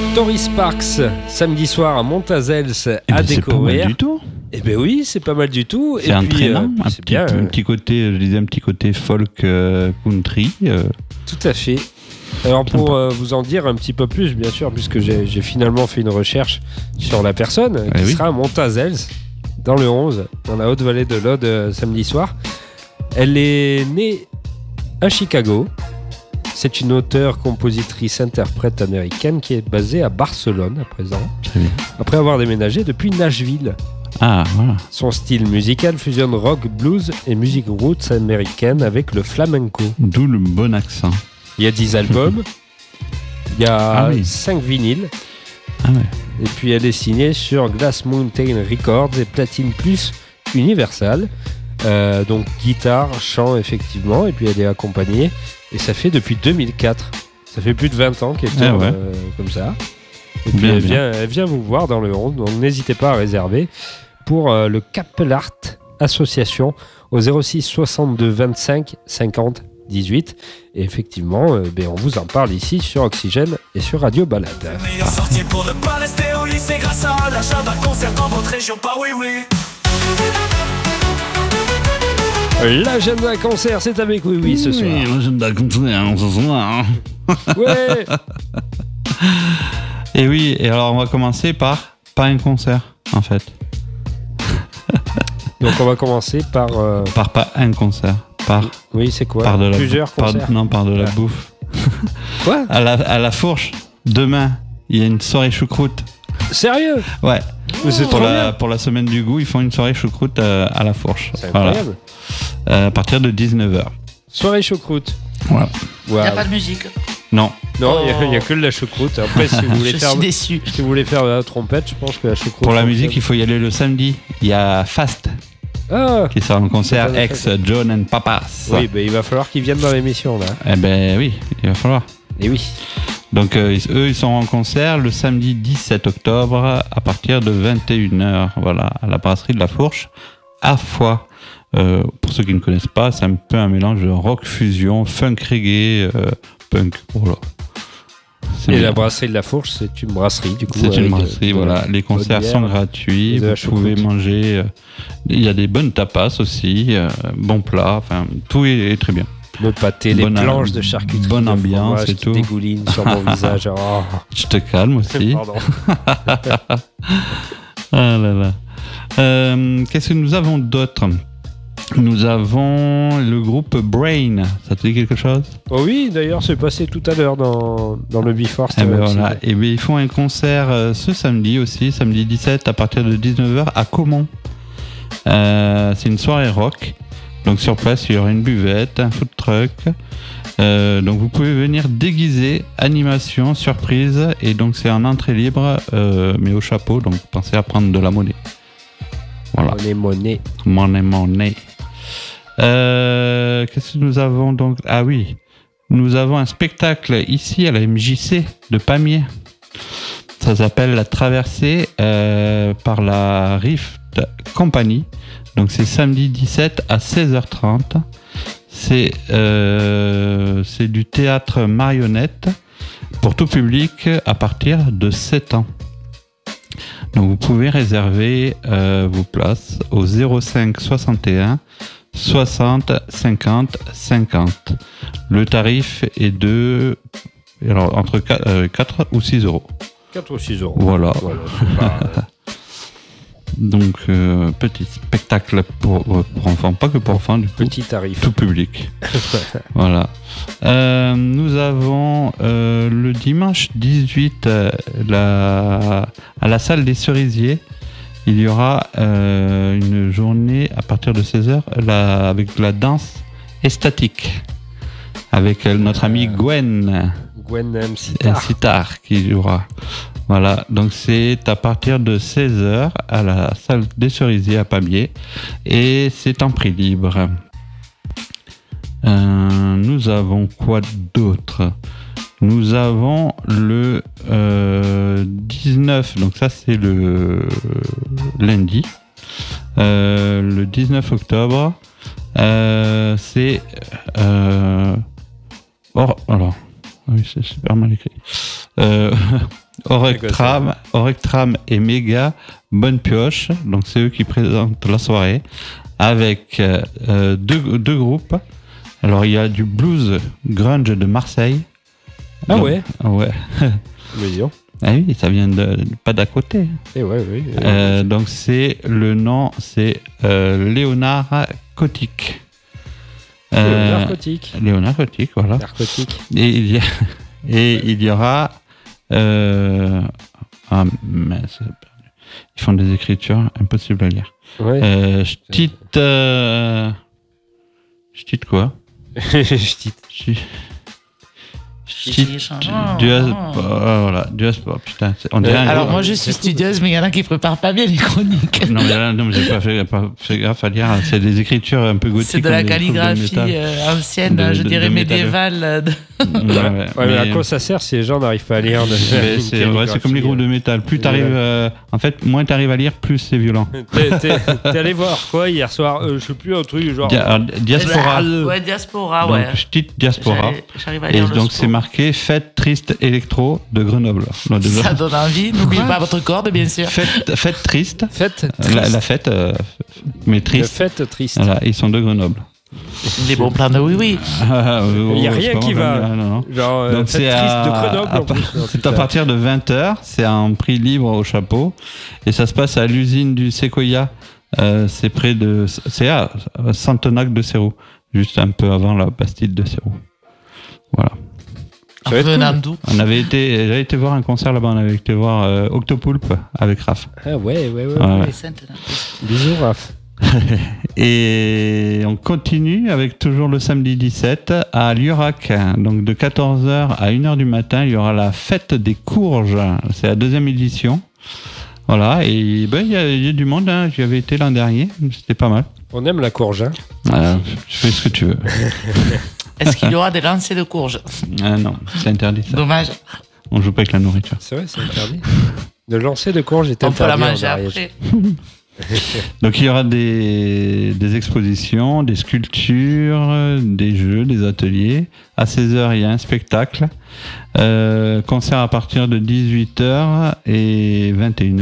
Tori Sparks, samedi soir à Montazels à découvrir. C'est pas mal du tout. Eh ben oui, c'est pas mal du tout. C'est entraînant, un petit côté, je disais un petit côté folk country. Tout à fait. Alors pour vous en dire un petit peu plus, bien sûr, puisque j'ai finalement fait une recherche sur la personne qui sera à Montazels, dans le 11, dans la Haute-Vallée de l'Aude, samedi soir. Elle est née à Chicago. C'est une auteure, compositrice, interprète américaine qui est basée à Barcelone à présent, après avoir déménagé depuis Nashville. Ah, voilà. Son style musical fusionne rock, blues et musique roots américaine avec le flamenco. D'où le bon accent. Il y a 10 albums, il y a 5 vinyles, et puis elle est signée sur Glass Mountain Records et Platine Plus Universal. Donc guitare, chant effectivement, et puis elle est accompagnée, et ça fait depuis 2004. Ça fait plus de 20 ans qu'elle tourne comme ça. Et puis elle vient vous voir dans le 11, donc n'hésitez pas à réserver pour le Capel Art Association au 06 62 25 50 18. Et effectivement, on vous en parle ici sur Oxygène et sur Radio Balade. Meilleur sortie pour ne pas rester au lycée grâce à l'achat d'un concert dans votre région, pas oui. L'agenda concert, c'est avec Oui ce soir. Oui, l'agenda concert ce soir. Ouais. Et oui, et alors on va commencer par pas un concert en fait. Donc on va commencer par par pas un concert, par oui, c'est quoi? Par de la plusieurs concerts. Par de la bouffe. Quoi? À la Fourche, demain, il y a une soirée choucroute. Sérieux? Ouais. C'est pour la semaine du goût, ils font une soirée choucroute à la Fourche. C'est incroyable. Voilà. À partir de 19h. Soirée choucroute. Voilà. Il n'y a pas de musique. Non. Non, il n'y a que de la choucroute. Après, si vous voulez faire, suis déçu. Si vous voulez faire la trompette, je pense que la choucroute. Pour la musique, il faut y aller le samedi. Il y a Fast qui sera en concert ex John and Papas. Oui, il va falloir qu'ils viennent dans l'émission là. Eh ben oui, il va falloir. Et oui. Donc eux, ils sont en concert le samedi 17 octobre à partir de 21h, voilà, à la brasserie de la Fourche, à Foix. Pour ceux qui ne connaissent pas, c'est un peu un mélange de rock fusion, funk reggae, punk. Voilà. Et bien. La brasserie de la Fourche, c'est une brasserie du coup. C'est une brasserie, voilà. Les concerts sont gratuits, vous pouvez manger. Il y a des bonnes tapas aussi, bons plats, enfin tout est très bien. Le pâté, les planches de charcuterie. Bonne ambiance et tout. Dégouline sur mon visage. Oh. Je te calme aussi. Pardon. Ah là là. Qu'est-ce que nous avons d'autre? Nous avons le groupe Brain. Ça te dit quelque chose? Oh oui, d'ailleurs, c'est passé tout à l'heure dans le Before. Voilà. Et bien, ils font un concert ce samedi aussi, samedi 17 à partir de 19h à Caumont. C'est une soirée rock. Donc sur place, il y aura une buvette, un food truck. Donc vous pouvez venir déguiser, animation, surprise. Et donc c'est en entrée libre, mais au chapeau. Donc pensez à prendre de la monnaie. Voilà. Monnaie. Qu'est-ce que nous avons donc? Ah oui, nous avons un spectacle ici à la MJC de Pamiers. Ça s'appelle La Traversée par la Rift Company. Donc c'est samedi 17 à 16h30. C'est du théâtre marionnette pour tout public à partir de 7 ans. Donc vous pouvez réserver vos places au 05 61 60 50 50. Le tarif est de entre 4 ou 6 euros. 4 ou 6 euros. Voilà. Pas, Donc petit spectacle pour enfants, pas que pour enfants, du coup, petit tarif. tout public. Voilà. Nous avons le dimanche 18 à la salle des Cerisiers. Il y aura une journée à partir de 16h avec la danse estatique avec notre ami Gwen Sitar qui jouera. Voilà, donc c'est à partir de 16h à la salle des Cerisiers à Pamiers et c'est en prix libre. Nous avons quoi d'autre? Nous avons le 19, donc ça c'est le lundi, le 19 octobre, c'est... alors, oui, c'est super mal écrit. Orectram et Méga, Bonne Pioche. Donc, c'est eux qui présentent la soirée avec deux groupes. Alors, il y a du blues grunge de Marseille. Ah donc, ouais. Ouais. Ah oui, ça vient pas d'à côté. Et ouais, oui. Donc, le nom, c'est Léonard Cotique. Léonard Cotique. Léonard Cotique, voilà. Narcotique. Et il y aura... ah, mince. Ils font des écritures impossibles à lire. Ouais. Je tite quoi? Diaspora, putain. Alors moi je suis studieuse, mais il y en a qui préparent pas bien les chroniques. Non, mais là, j'ai pas fait gaffe à lire. C'est des écritures un peu gothiques. C'est de la calligraphie ancienne, je dirais médiévale. Mais à quoi ça sert si les gens n'arrivent pas à lire? C'est comme les groupes de métal. Plus t'arrives, en fait, moins t'arrives à lire, plus c'est violent. T'es allé voir quoi hier soir? Je sais plus, un truc genre. Diaspora. Ouais, Diaspora, ouais. Donc, je tite Diaspora. J'arrive à lire et donc c'est marqué Fête triste électro de Grenoble. Ça donne envie. N'oubliez pas votre corde, bien sûr. Fête triste. Fête triste. La fête, mais triste. Fête triste. Voilà, ils sont de Grenoble. Des bons plans de oui. Il n'y a rien qui va. Non. Genre, donc c'est triste de Grenoble. C'est à partir de 20h. C'est en prix libre au chapeau. Et ça se passe à l'usine du Séquoia. C'est à Santenac de Céroux. Juste un peu avant la Bastide de Céroux. Voilà. J'avais été voir un concert là-bas. On avait été voir Octopoulpe avec Raph. Ah ouais. Bisous Raph. Et on continue avec toujours le samedi 17 à Lurac. Donc de 14h à 1h du matin, il y aura la fête des courges. C'est la 2e édition. Voilà, et il y a du monde. Hein. J'y avais été l'an dernier, c'était pas mal. On aime la courge. Hein. Je fais ce que tu veux. Est-ce qu'il y aura des lancers de courges? Non, c'est interdit ça. Dommage. On joue pas avec la nourriture. C'est vrai, c'est interdit. Le lancer de courges est interdit. On peut la manger après. Donc il y aura des expositions, des sculptures, des jeux, des ateliers. À 16h, il y a un spectacle. Concert à partir de 18h et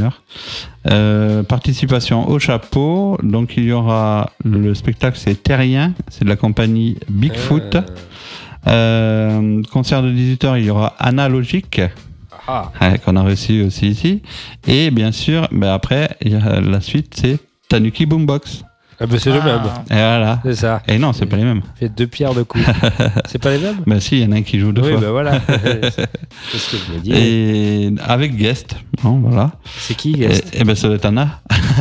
21h. Participation au chapeau. Donc il y aura le spectacle, c'est Terrien, c'est de la compagnie Bigfoot. Concert de 18h, il y aura Analogique. Qu'on a reçu aussi ici. Et bien sûr, après, la suite, c'est Tanuki Boombox. C'est le même. Et voilà. C'est ça. Et non, c'est pas les mêmes. Fait 2 pierres de coups. C'est pas les mêmes? Si, il y en a un qui joue 2 fois. Oui, voilà. C'est ce que je me dis. Et avec guest. Bon, voilà. C'est qui, guest? Ça doit être Anna.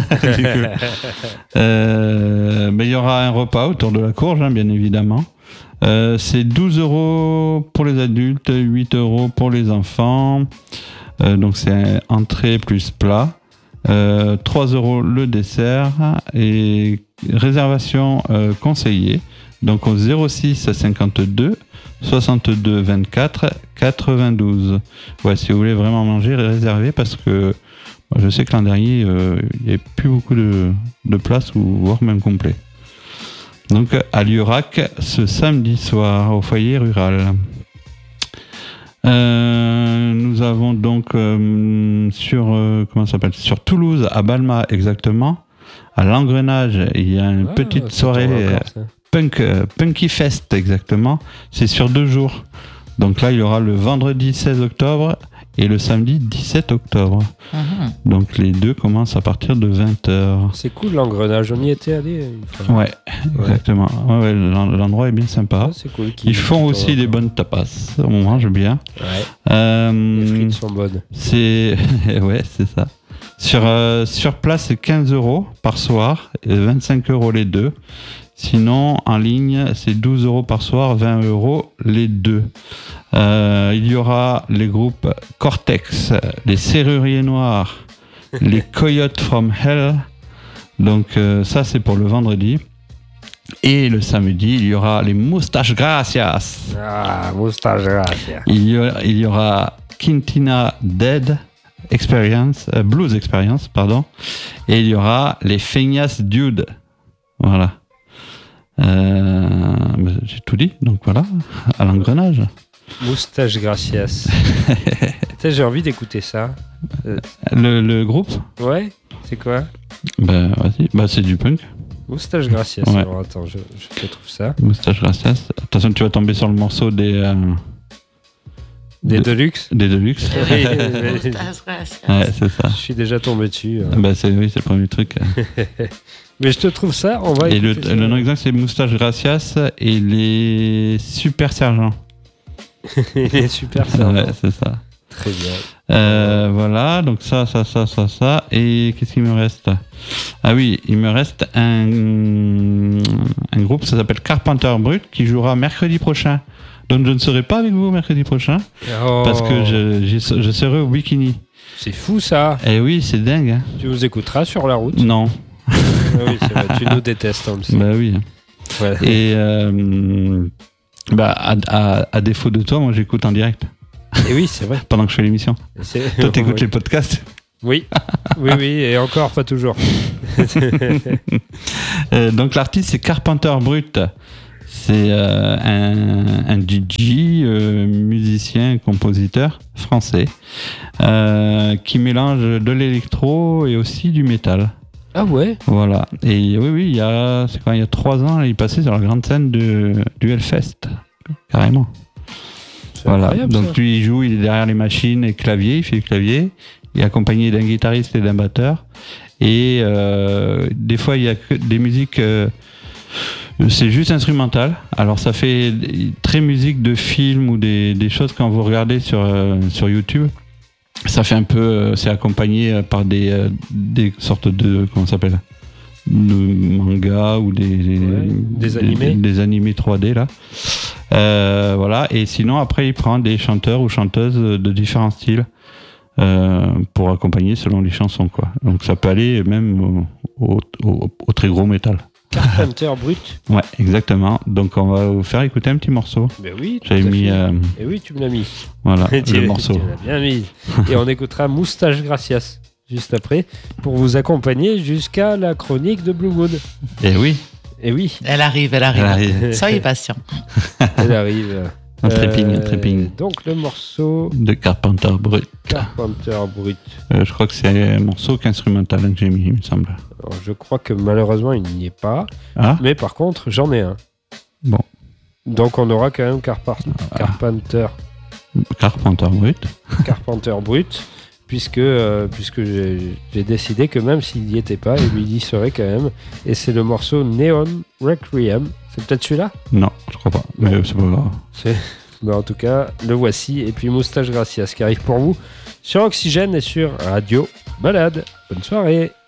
Mais il y aura un repas autour de la courge, hein, bien évidemment. C'est 12 € pour les adultes, 8 € pour les enfants. Donc c'est entrée plus plat. 3 € le dessert et réservation conseillée. Donc au 06 52 62 24 92. Ouais, si vous voulez vraiment manger, réservez parce que je sais que l'an dernier, il n'y avait plus beaucoup de places ou voire même complet. Donc à Lurac ce samedi soir au foyer rural. Nous avons donc sur Toulouse à Balma exactement, à l'Engrenage, il y a une petite soirée Punky Fest exactement. C'est sur 2 jours. Donc là il y aura le vendredi 16 octobre et le samedi 17 octobre. Donc les deux commencent à partir de 20h. C'est cool l'Engrenage, on y était allé une fois. Ouais, exactement. Ouais, l'endroit est bien sympa. C'est cool. Ils font aussi des bonnes tapas, on mange bien. Les frites sont bonnes. Ouais, c'est ça. Sur place, c'est 15 € par soir et 25 € les deux. Sinon, en ligne, c'est 12 € par soir, 20 € les deux. Il y aura les groupes Cortex, les Serruriers Noirs, les Coyotes from Hell. Donc ça, c'est pour le vendredi. Et le samedi, il y aura les Moustaches Gracias. Moustaches Gracias. Il y aura Quintina Dead Experience, Blues Experience, pardon. Et il y aura les Feignas Dude. Voilà. J'ai tout dit, donc voilà, à l'Engrenage. Moustache Gracias. J'ai envie d'écouter ça. Le groupe ? Ouais, c'est quoi ? Bah, vas-y. Bah, c'est du punk. Moustache Gracias. Ouais. Alors, attends, je te trouve ça. Moustache Gracias. Attention, tu vas tomber sur le morceau des Deluxe. Des Deluxe. Oui, Ouais, c'est ça. je suis déjà tombé dessus. Bah, c'est le premier truc. Mais je te trouve ça, on va Et écouter ça. le nom exact, c'est Moustache Gracias et les Super Sergents. Il est super ça. Ouais, c'est ça. Très bien. Voilà, donc ça. Et qu'est-ce qu'il me reste ? Ah oui, il me reste un groupe, ça s'appelle Carpenter Brut, qui jouera mercredi prochain. Donc je ne serai pas avec vous mercredi prochain, parce que je serai au Bikini. C'est fou ça. Eh oui, c'est dingue. Hein. Tu nous écouteras sur la route. Non. Ah oui, c'est vrai. Tu nous détestes, on le sait. Bah oui. Voilà. Et à défaut de toi, moi j'écoute en direct. Et oui, c'est vrai. Pendant que je fais l'émission. Toi, t'écoutes Oui. les podcasts. Oui, et encore pas toujours. Donc l'artiste, c'est Carpenter Brut. C'est un DJ, musicien, compositeur français qui mélange de l'électro et aussi du métal. Ah ouais. Voilà. Et oui, il y a 3 ans, il passait sur la grande scène du Hellfest. Carrément. Voilà. Donc ça. lui, il joue, il est derrière les machines et clavier, il fait le clavier. Il est accompagné d'un guitariste et d'un batteur. Et des fois, il y a que des musiques... c'est juste instrumental. Alors ça fait très musique de film ou des choses quand vous regardez sur YouTube. Ça fait un peu... c'est accompagné par des sortes de... Comment ça s'appelle ? De mangas ou des animés. Des animés 3D là. Voilà. Et sinon après il prend des chanteurs ou chanteuses de différents styles pour accompagner selon les chansons quoi. Donc ça peut aller même au très gros métal. Carpenter Brut. Ouais, exactement. Donc on va vous faire écouter un petit morceau. Ben oui. J'avais mis. Et oui, tu me l'as mis. Voilà, Tu le morceau. l'as bien mis. Et on écoutera Moustache Gracias juste après pour vous accompagner jusqu'à la chronique de Blue Moon. Et oui. Et oui. Elle arrive. Elle arrive. Soyez patient. Elle arrive. Un trépigne. Donc le morceau De Carpenter Brut. Carpenter Brut. Je crois que c'est un morceau qu'instrumental que j'ai mis, il me semble. Alors, je crois que malheureusement il n'y est pas. Ah, Mais par contre j'en ai un. bon. Donc on aura quand même Carpenter Carpenter Brut. Brut. Puisque j'ai décidé que même s'il n'y était pas, il y serait quand même. Et c'est le morceau Neon Requiem. C'est peut-être celui-là ? Non, je crois pas. Mais c'est pas grave. Mais en tout cas, le voici. Et puis Moustache Gracias qui arrive pour vous sur Oxygène et sur Radio Balade. Bonne soirée.